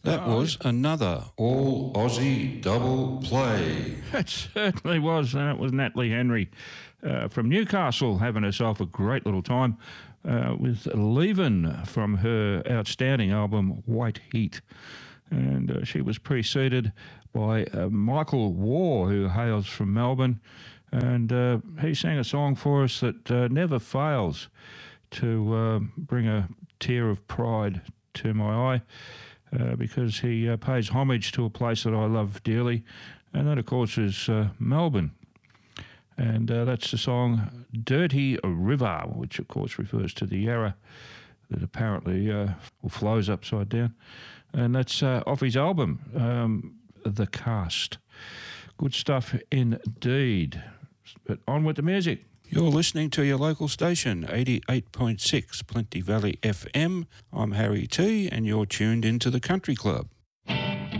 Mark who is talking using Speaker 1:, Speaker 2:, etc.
Speaker 1: That was another all Aussie double play.
Speaker 2: It certainly was, and it was Natalie Henry from Newcastle having herself a great little time with Leavin' from her outstanding album White Heat. And she was preceded by Michael Waugh, who hails from Melbourne, and he sang a song for us that never fails to bring a tear of pride to my eye. Because he pays homage to a place that I love dearly, and that, of course, is Melbourne. And that's the song Dirty River, which, of course, refers to the Yarra that apparently flows upside down. And that's off his album, The Cast. Good stuff indeed. But on with the music.
Speaker 1: You're listening to your local station, 88.6 Plenty Valley FM. I'm Harry T, and you're tuned into the Country Club.